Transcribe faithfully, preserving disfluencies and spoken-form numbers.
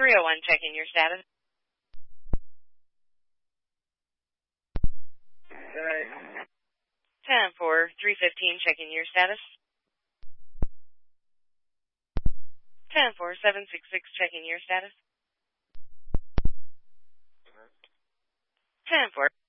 three oh one, checking your status. Alright. ten four, three fifteen, checking your status. ten four, seven six six, checking your status. ten four.